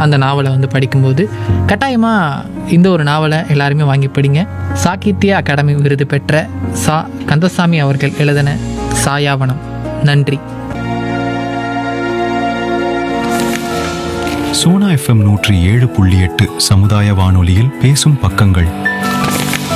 அந்த நாவலை வந்து படிக்கும்போது கட்டாயமாக இந்த ஒரு நாவலை எல்லாருமே வாங்கி படிங்க. சாகித்ய அகாடமி விருது பெற்ற கந்தசாமி அவர்கள் எழுதின சாயாவனம். நன்றி. சோனா FM 107.8 சமுதாய வானொலியில் பேசும் பக்கங்கள்.